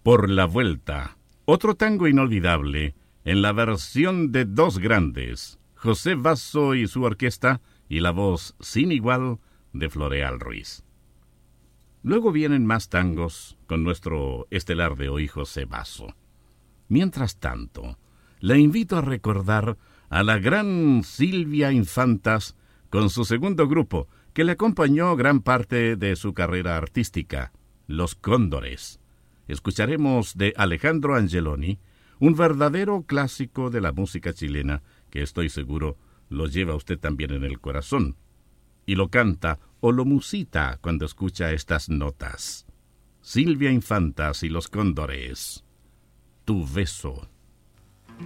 Por la Vuelta, otro tango inolvidable en la versión de dos grandes, José Basso y su orquesta, y la voz sin igual de Floreal Ruiz. Luego vienen más tangos con nuestro estelar de hoy, José Basso. Mientras tanto, le invito a recordar a la gran Silvia Infantas con su segundo grupo, que le acompañó gran parte de su carrera artística, Los Cóndores. Escucharemos de Alejandro Angeloni, un verdadero clásico de la música chilena que estoy seguro lo lleva usted también en el corazón. Y lo canta o lo musita cuando escucha estas notas. Silvia Infantas y Los Cóndores. Tu beso.